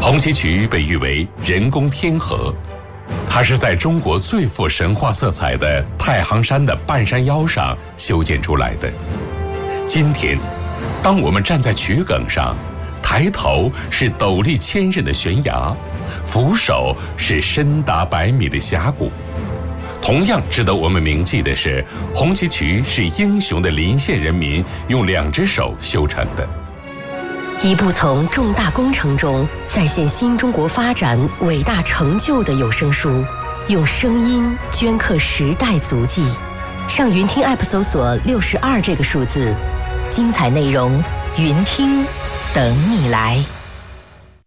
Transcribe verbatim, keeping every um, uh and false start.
红旗渠被誉为人工天河，它是在中国最富神话色彩的太行山的半山腰上修建出来的。今天，当我们站在渠埂上，抬头是陡立千仞的悬崖，俯首是深达百米的峡谷。同样值得我们铭记的是，红旗渠是英雄的临县人民用两只手修成的。 一部从重大工程中再现新中国发展伟大成就的有声书，用声音镌刻时代足迹。上云听 App 搜索六十二这个数字，精彩内容，云听等你来。